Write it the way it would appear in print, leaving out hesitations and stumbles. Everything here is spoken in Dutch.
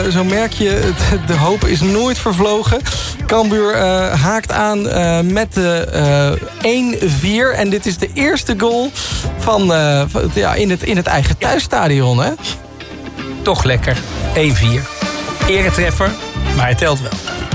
zo merk je, de hoop is nooit vervlogen. Cambuur haakt aan met de 1-4. En dit is de eerste goal in het eigen thuisstadion, hè? Toch lekker. 1-4. Eretreffer, maar hij telt wel.